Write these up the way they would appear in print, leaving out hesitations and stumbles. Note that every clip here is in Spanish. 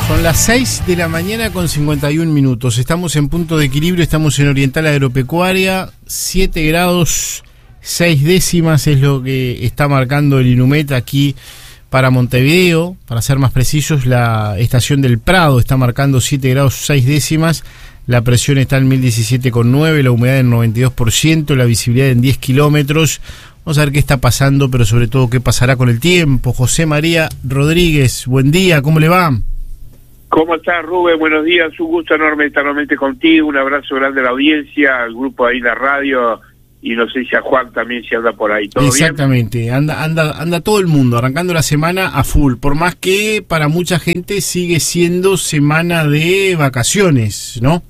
Son las 6 de la mañana con 51 minutos. Estamos en punto de equilibrio, estamos en Oriental Agropecuaria. 7 grados 6 décimas es lo que está marcando el Inumet aquí para Montevideo. Para ser más precisos, la estación del Prado está marcando 7 grados 6 décimas. La presión está en 1017,9, la humedad en 92%, la visibilidad en 10 kilómetros. Vamos a ver qué está pasando, pero sobre todo qué pasará con el tiempo. José María Rodríguez, buen día, ¿cómo le va? ¿Cómo estás, Rubén? Buenos días, un gusto enorme estar nuevamente contigo, un abrazo grande a la audiencia, al grupo ahí, la radio, y no sé si a Juan también si anda por ahí. ¿Todo Exactamente, bien? anda todo el mundo, arrancando la semana a full, por más que para mucha gente sigue siendo semana de vacaciones, ¿no?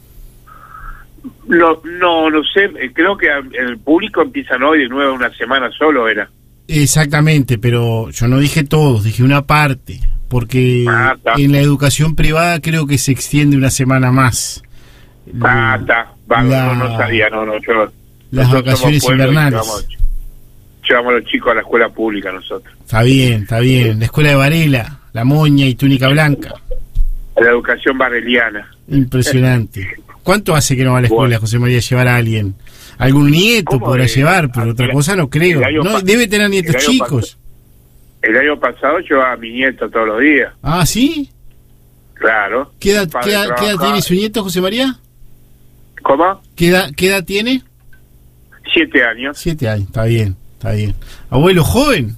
No sé, creo que el público empiezan hoy de nuevo una semana solo, era. Exactamente, pero yo no dije todos, dije una parte, porque en la educación privada creo que se extiende una semana más. No sabía, yo... Las vacaciones invernales. Llevamos a los chicos a la escuela pública nosotros. Está bien, la escuela de Varela, La Moña y Túnica Blanca. La educación bareliana. Impresionante. ¿Cuánto hace que no va a la escuela, José María, llevar a alguien? Algún nieto podrá llevar, pero otra cosa no creo. No, debe tener nietos chicos. El año pasado llevaba a mi nieto todos los días. ¿Ah, sí? Claro. ¿Qué edad tiene su nieto, José María? ¿Cómo? ¿Qué edad tiene? 7 años. 7 años, está bien. Abuelo joven.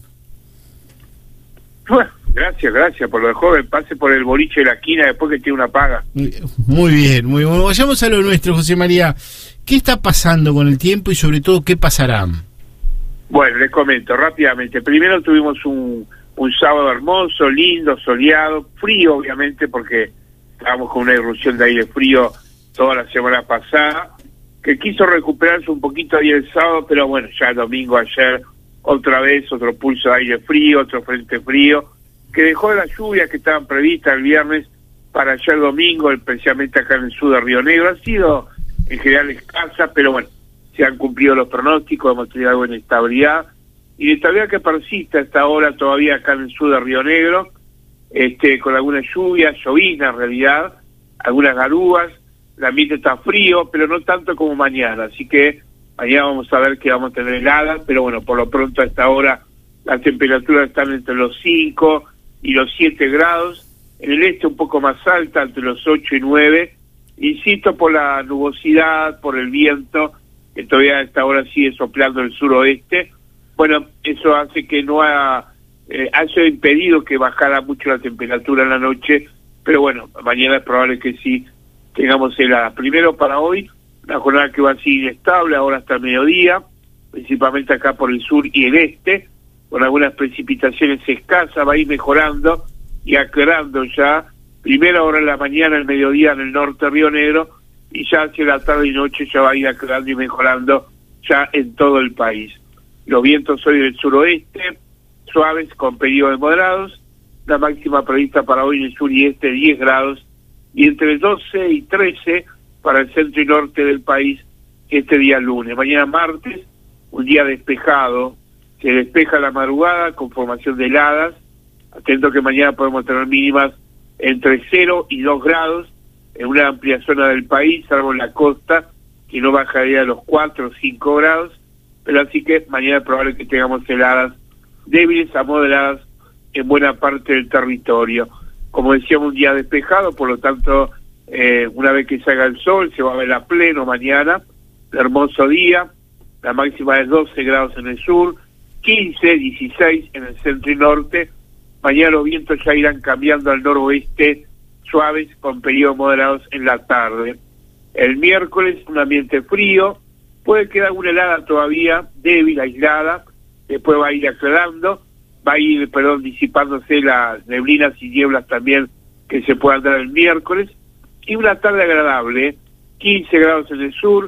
Bueno, gracias por lo de joven. Pase por el boliche de la esquina después que tiene una paga. Muy bien. Vayamos a lo nuestro, José María. ¿Qué está pasando con el tiempo y sobre todo qué pasará? Bueno, les comento rápidamente. Primero tuvimos un sábado hermoso, lindo, soleado, frío obviamente porque estábamos con una irrupción de aire frío toda la semana pasada, que quiso recuperarse un poquito ahí el sábado, pero bueno, ya el domingo, ayer, otra vez, otro pulso de aire frío, otro frente frío, que dejó las lluvias que estaban previstas el viernes para ayer domingo, especialmente acá en el sur de Río Negro. Ha sido en general escasa, pero bueno, se han cumplido los pronósticos, hemos tenido algo de inestabilidad, y inestabilidad que persiste hasta ahora todavía acá en el sur de Río Negro, con algunas lluvias, llovizna en realidad, algunas garúas. El ambiente está frío, pero no tanto como mañana, así que mañana vamos a ver que vamos a tener heladas, pero bueno, por lo pronto a esta hora las temperaturas están entre los 5 y los 7 grados, en el este un poco más alta, entre los 8 y 9, insisto, por la nubosidad, por el viento, que todavía a esta hora sigue soplando el suroeste. Bueno, eso hace que no ha impedido que bajara mucho la temperatura en la noche, pero bueno, mañana es probable que sí tengamos heladas. Primero para hoy, una jornada que va a ser inestable, ahora hasta el mediodía, principalmente acá por el sur y el este, con algunas precipitaciones escasas, va a ir mejorando y aclarando ya, primera hora de la mañana, el mediodía en el norte de Río Negro, y ya hacia la tarde y noche ya va a ir aclarando y mejorando ya en todo el país. Los vientos hoy del suroeste, suaves con periodos de moderados, la máxima prevista para hoy en el sur y este 10 grados, y entre 12 y 13 para el centro y norte del país este día lunes. Mañana martes, un día despejado, se despeja la madrugada con formación de heladas, atento que mañana podemos tener mínimas entre 0 y 2 grados en una amplia zona del país, salvo en la costa, que no bajaría a los 4 o 5 grados, pero así que mañana es probable que tengamos heladas débiles a moderadas en buena parte del territorio. Como decíamos, un día despejado, por lo tanto, una vez que salga el sol, se va a ver a pleno mañana, un hermoso día, la máxima es 12 grados en el sur, 15, 16 en el centro y norte. Mañana los vientos ya irán cambiando al noroeste, suaves, con periodos moderados en la tarde. El miércoles, un ambiente frío, puede quedar una helada todavía, débil, aislada, después va a ir aclarando, va a ir, disipándose las neblinas y nieblas también que se puedan dar el miércoles, y una tarde agradable, 15 grados en el sur,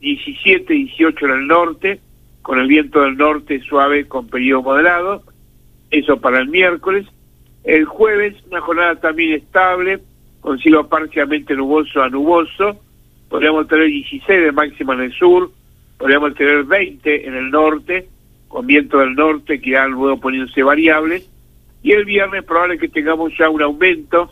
17, 18 en el norte, con el viento del norte suave con periodo moderado, eso para el miércoles. El jueves, una jornada también estable, con cielo parcialmente nuboso a nuboso, podríamos tener 16 de máxima en el sur, podríamos tener 20 en el norte, con viento del norte que irán luego poniéndose variables, y el viernes probable que tengamos ya un aumento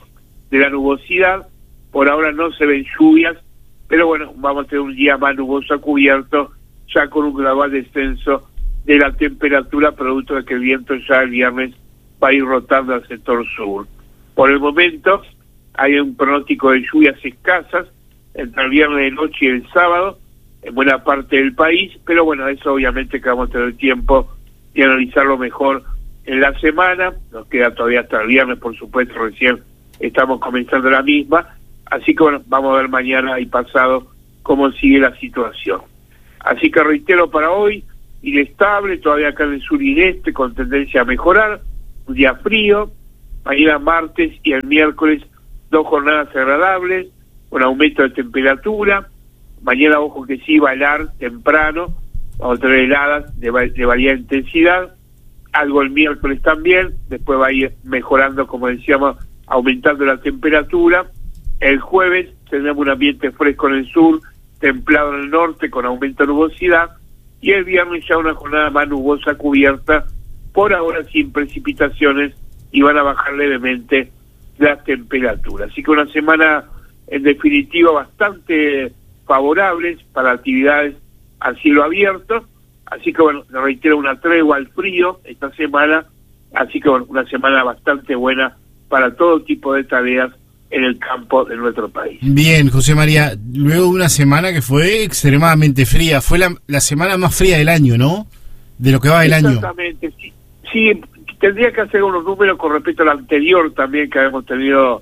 de la nubosidad. Por ahora no se ven lluvias, pero bueno, vamos a tener un día más nuboso a cubierto, ya con un gradual descenso de la temperatura, producto de que el viento ya el viernes va a ir rotando al sector sur. Por el momento hay un pronóstico de lluvias escasas entre el viernes de noche y el sábado en buena parte del país, pero bueno, eso obviamente que vamos a tener tiempo de analizarlo mejor en la semana. Nos queda todavía hasta el viernes, por supuesto, recién estamos comenzando la misma, así que bueno, vamos a ver mañana y pasado cómo sigue la situación. Así que reitero, para hoy, inestable, todavía acá en el sur y este, con tendencia a mejorar, un día frío, mañana martes y el miércoles 2 jornadas agradables, con aumento de temperatura. Mañana, ojo que sí, va a helar temprano, vamos a tener heladas de variada intensidad, algo el miércoles también, después va a ir mejorando, como decíamos, aumentando la temperatura. El jueves tendremos un ambiente fresco en el sur, templado en el norte, con aumento de nubosidad, y el viernes ya una jornada más nubosa cubierta, por ahora sin precipitaciones, y van a bajar levemente las temperaturas. Así que una semana, en definitiva, bastante favorables para actividades a cielo abierto. Así que bueno, reitero, una tregua al frío esta semana, así que bueno, una semana bastante buena para todo tipo de tareas en el campo de nuestro país. Bien, José María, luego de una semana que fue extremadamente fría, fue la semana más fría del año, ¿no? De lo que va del año. Exactamente, sí, tendría que hacer unos números con respecto a la anterior también, que habíamos tenido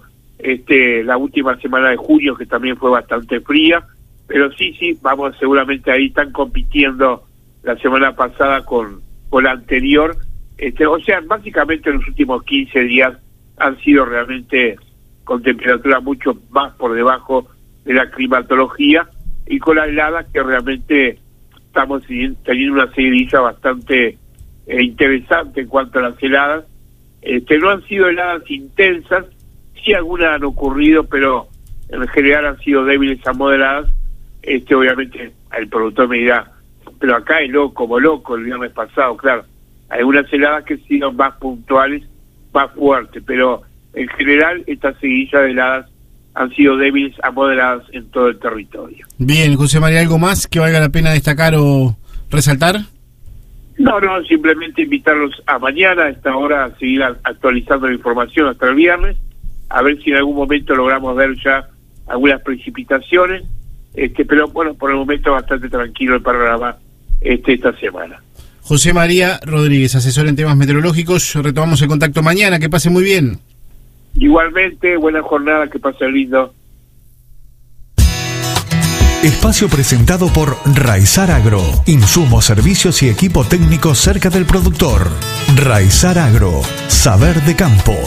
la última semana de junio, que también fue bastante fría, pero sí, vamos, seguramente ahí están compitiendo la semana pasada con la anterior, o sea, básicamente en los últimos 15 días han sido realmente con temperatura mucho más por debajo de la climatología, y con las heladas que realmente estamos teniendo una seguidilla bastante interesante en cuanto a las heladas. No han sido heladas intensas, sí algunas han ocurrido, pero en general han sido débiles a moderadas. Obviamente el productor me dirá, pero acá heló como loco el viernes pasado, claro, algunas heladas que han sido más puntuales, más fuertes, pero en general estas seguidillas de heladas han sido débiles a moderadas en todo el territorio. Bien, José María, ¿algo más que valga la pena destacar o resaltar? No, simplemente invitarlos a mañana a esta hora a seguir actualizando la información hasta el viernes, a ver si en algún momento logramos ver ya algunas precipitaciones, pero bueno, por el momento bastante tranquilo el panorama esta semana. José María Rodríguez, asesor en temas meteorológicos, retomamos el contacto mañana, que pase muy bien. Igualmente, buena jornada, que pase lindo. Espacio presentado por Raizar Agro. Insumos, servicios y equipo técnico cerca del productor. Raizar Agro. Saber de campo.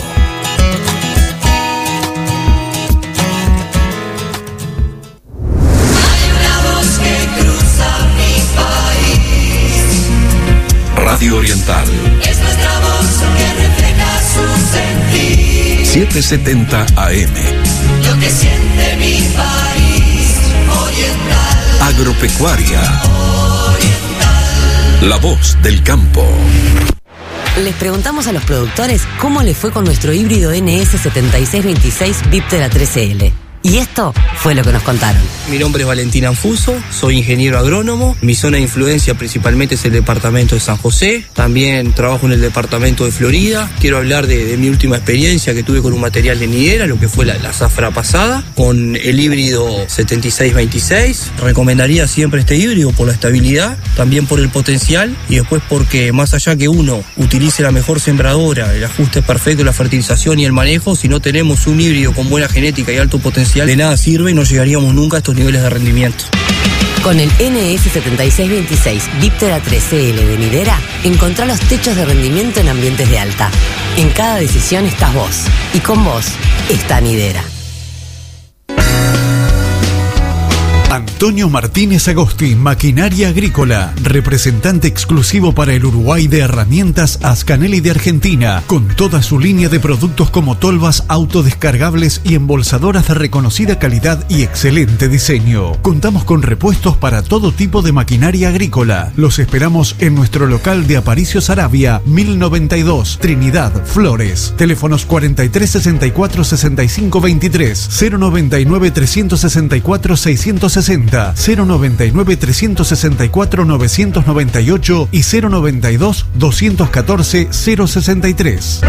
Hay una voz que cruza mi país. Radio Oriental. Es nuestra voz que refleja su sentir. 770 AM. Lo que siente mi país. Oriental. Agropecuaria. Oriental. La voz del campo. Les preguntamos a los productores cómo les fue con nuestro híbrido NS7626 Viptera 13L. Y esto fue lo que nos contaron. Mi nombre es Valentín Anfuso, soy ingeniero agrónomo. Mi zona de influencia principalmente es el departamento de San José. También trabajo en el departamento de Florida. Quiero hablar de mi última experiencia que tuve con un material de nidera, lo que fue la zafra pasada, con el híbrido 7626. Recomendaría siempre este híbrido por la estabilidad, también por el potencial, y después porque más allá que uno utilice la mejor sembradora, el ajuste perfecto, la fertilización y el manejo, si no tenemos un híbrido con buena genética y alto potencial, de nada sirve y no llegaríamos nunca a estos niveles de rendimiento. Con el NS7626 Viptera 13L de Nidera, encontrá los techos de rendimiento en ambientes de alta. En cada decisión estás vos, y con vos está Nidera. Antonio Martínez Agosti, Maquinaria Agrícola, representante exclusivo para el Uruguay de herramientas Ascanelli de Argentina, con toda su línea de productos como tolvas autodescargables y embolsadoras de reconocida calidad y excelente diseño. Contamos con repuestos para todo tipo de maquinaria agrícola. Los esperamos en nuestro local de Aparicio Saravia, 1092, Trinidad, Flores. Teléfonos 4364 6523, 099 364 660, 099 364 998 y 092 214 063.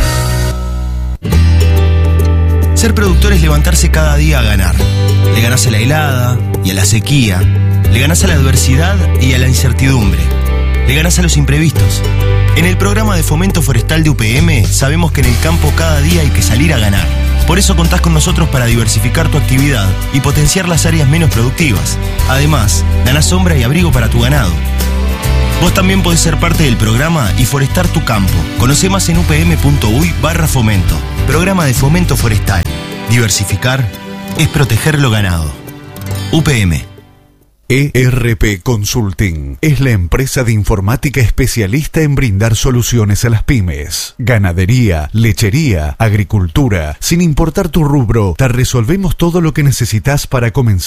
Ser productor es levantarse cada día a ganar. Le ganás a la helada y a la sequía. Le ganás a la adversidad y a la incertidumbre. Le ganás a los imprevistos. En el programa de fomento forestal de UPM sabemos que en el campo cada día hay que salir a ganar. Por eso contás con nosotros para diversificar tu actividad y potenciar las áreas menos productivas. Además, ganás sombra y abrigo para tu ganado. Vos también podés ser parte del programa y forestar tu campo. Conocé más en upm.uy/fomento. Programa de fomento forestal. Diversificar es proteger lo ganado. UPM. ERP Consulting es la empresa de informática especialista en brindar soluciones a las pymes. Ganadería, lechería, agricultura. Sin importar tu rubro, te resolvemos todo lo que necesitas para comenzar